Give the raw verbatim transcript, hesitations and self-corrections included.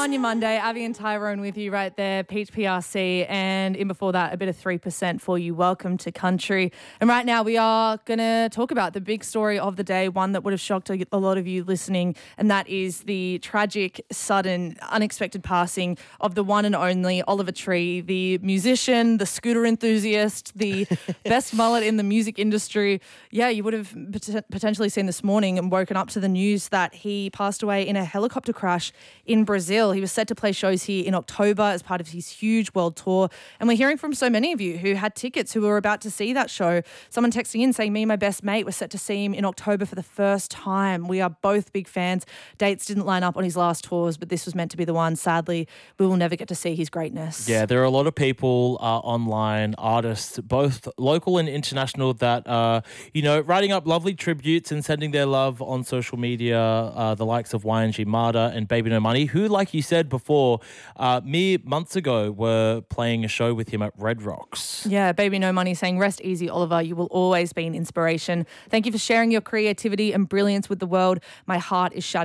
On your Monday, Abby and Tyrone with you right there, Peach P R C, and in before that, a bit of three percent for you. Welcome to country. And right now, we are going to talk about the big story of the day, one that would have shocked a lot of you listening, and that is the tragic, sudden, unexpected passing of the one and only Oliver Tree, the musician, the scooter enthusiast, the best mullet in the music industry. Yeah, you would have pot- potentially seen this morning and woken up to the news that he passed away in a helicopter crash in Brazil. He was set to play shows here in October as part of his huge world tour. And we're hearing from so many of you who had tickets who were about to see that show. Someone texting in saying, me and my best mate were set to see him in October for the first time. We are both big fans. Dates didn't line up on his last tours, but this was meant to be the one. Sadly, we will never get to see his greatness. Yeah, there are a lot of people uh, online, artists, both local and international, that are, you know, writing up lovely tributes and sending their love on social media, uh, the likes of Y N G Marta and Baby No Money, who, like you said before, uh, mere months ago were playing a show with him at Red Rocks. Yeah, Baby No Money saying, rest easy, Oliver. You will always be an inspiration. Thank you for sharing your creativity and brilliance with the world. My heart is shattered.